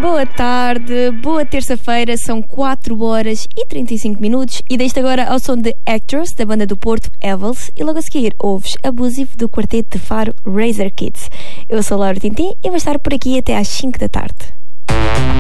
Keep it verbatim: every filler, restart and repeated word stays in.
Boa tarde, boa terça-feira, são quatro horas e trinta e cinco minutos e deste agora ao som de Actors, da banda do Porto, Evels, e logo a seguir ouves Abusive do quarteto de Faro, Razor Kids. Eu sou Laura Tintin e vou estar por aqui até às cinco da tarde.